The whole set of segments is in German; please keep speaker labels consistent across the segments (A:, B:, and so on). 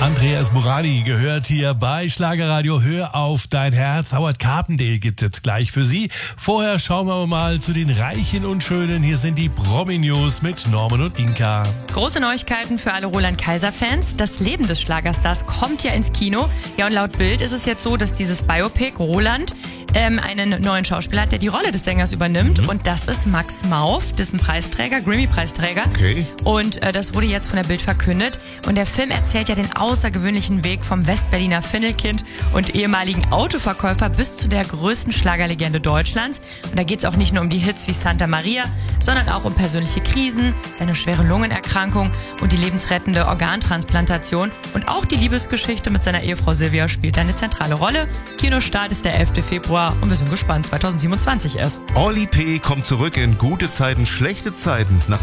A: Andreas Morani gehört hier bei Schlagerradio. Hör auf dein Herz. Howard Carpendale gibt es jetzt gleich für Sie. Vorher schauen wir mal zu den Reichen und Schönen. Hier sind die Promi-News mit Norman und Inka.
B: Große Neuigkeiten für alle Roland-Kaiser-Fans. Das Leben des Schlagerstars kommt ja ins Kino. Ja, und laut Bild ist es jetzt so, dass dieses Biopic Roland einen neuen Schauspieler hat, der die Rolle des Sängers übernimmt. Und das ist Max Mauf, das ist ein Preisträger, Grammy-Preisträger.
A: Okay.
B: Und das wurde jetzt von der Bild verkündet. Und der Film erzählt ja den außergewöhnlichen Weg vom Westberliner Findelkind und ehemaligen Autoverkäufer bis zu der größten Schlagerlegende Deutschlands. Und da geht es auch nicht nur um die Hits wie Santa Maria, sondern auch um persönliche Krisen, seine schwere Lungenerkrankung und die lebensrettende Organtransplantation. Und auch die Liebesgeschichte mit seiner Ehefrau Silvia spielt eine zentrale Rolle. Kinostart ist der 11. Februar und wir sind gespannt, 2027 erst.
C: Oli P. kommt zurück in gute Zeiten, schlechte Zeiten, nach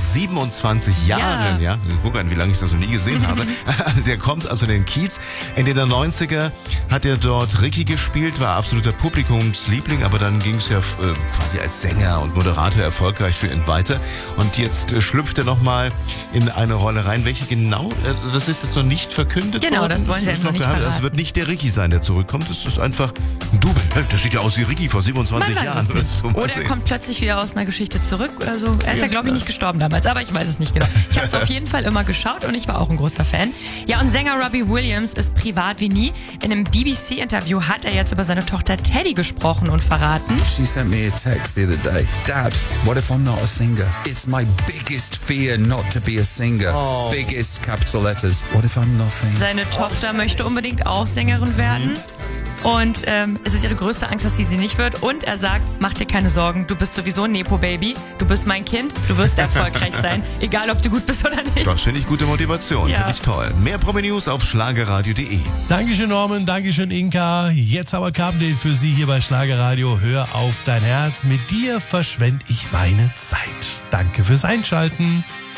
C: 27 Jahren. Ja. Guck an, wie lange ich das noch nie gesehen habe. Der kommt also in den Kiez. Ende der 90er hat er dort Ricky gespielt, war absoluter Publikumsliebling, aber dann ging es ja quasi als Sänger und Moderator erfolgreich für ihn weiter. Und jetzt schlüpft er nochmal in eine Rolle rein. Welche genau? Das ist jetzt noch nicht verkündet worden.
B: Genau, das wollen sie noch nicht verraten.
C: Es wird nicht der Ricky sein, der zurückkommt. Es ist einfach ein Double. Das sieht ja aus wie Ricky vor 27 Jahren.
B: Oder er kommt plötzlich wieder aus einer Geschichte zurück oder so. Er ist ja, glaube ich, nicht gestorben damals, aber ich weiß es nicht genau. Ich habe es auf jeden Fall immer geschaut und ich war auch ein großer Fan. Ja, und Sänger Robbie Williams ist privat wie nie. In einem BBC-Interview hat er jetzt über seine Tochter Teddy gesprochen und verraten.
D: She sent me a text the other day. Dad, what if I'm not a singer? It's my biggest fear not to be a singer. Oh. Biggest capital letters. What if I'm nothing?
B: Seine Tochter möchte unbedingt auch Sängerin werden. Und es ist ihre größte Angst, dass sie nicht wird. Und er sagt, mach dir keine Sorgen, du bist sowieso ein Nepo-Baby. Du bist mein Kind, du wirst erfolgreich sein. Egal, ob du gut bist oder nicht.
C: Das finde ich gute Motivation, finde ich toll. Mehr Promi-News auf schlagerradio.de.
A: Dankeschön Norman, Dankeschön Inka. Jetzt aber Carpendale für Sie hier bei Schlagerradio. Hör auf dein Herz. Mit dir verschwende ich meine Zeit. Danke fürs Einschalten.